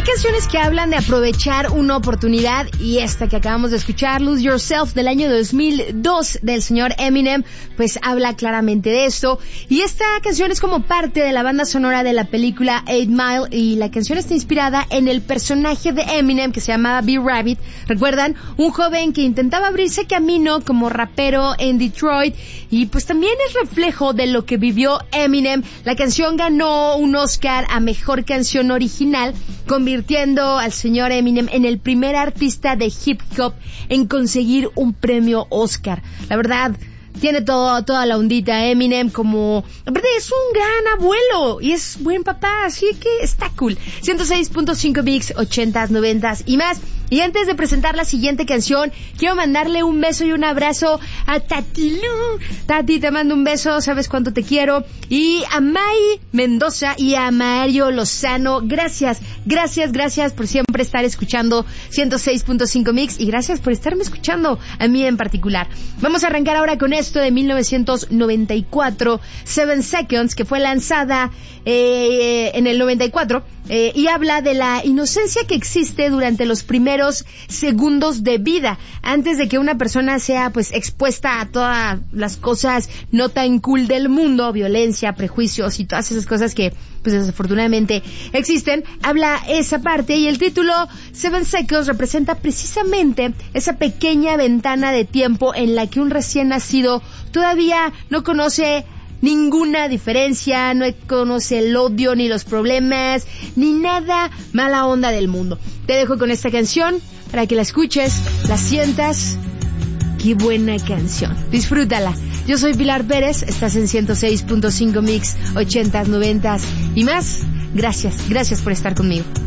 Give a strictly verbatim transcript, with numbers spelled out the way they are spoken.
canciones que hablan de aprovechar una oportunidad, y esta que acabamos de escuchar, Lose Yourself, del año dos mil dos, del señor Eminem, pues habla claramente de esto. Y esta canción es como parte de la banda sonora de la película Eight Mile, y la canción está inspirada en el personaje de Eminem que se llamaba B-Rabbit. ¿Recuerdan? Un joven que intentaba abrirse camino como rapero en Detroit, y pues también es reflejo de lo que vivió Eminem. La canción ganó un Oscar a Mejor Canción Original, convirtiendo al señor Eminem en el primer artista de hip hop en conseguir un premio Oscar. La verdad, tiene todo, toda la ondita Eminem, como, aparte es un gran abuelo y es buen papá, así que está cool. ciento seis punto cinco Mix, ochentas, noventas y más. Y antes de presentar la siguiente canción, quiero mandarle un beso y un abrazo a Tati Lu. Tati, te mando un beso, sabes cuánto te quiero. Y a May Mendoza y a Mario Lozano, gracias, gracias, gracias por siempre estar escuchando ciento seis punto cinco Mix, y gracias por estarme escuchando a mí en particular. Vamos a arrancar ahora con esto de mil novecientos noventa y cuatro, Seven Seconds, que fue lanzada eh, en el noventa y cuatro, eh, y habla de la inocencia que existe durante los primeros segundos de vida, antes de que una persona sea pues expuesta a todas las cosas no tan cool del mundo, violencia, prejuicios y todas esas cosas que pues desafortunadamente existen. Habla esa parte, y el título Seven Seconds representa precisamente esa pequeña ventana de tiempo en la que un recién nacido todavía no conoce ninguna diferencia, no conoce el odio, ni los problemas, ni nada mala onda del mundo. Te dejo con esta canción para que la escuches, la sientas. Qué buena canción, disfrútala. Yo soy Pilar Pérez, estás en ciento seis punto cinco Mix, ochentas, noventas y más. Gracias, gracias por estar conmigo.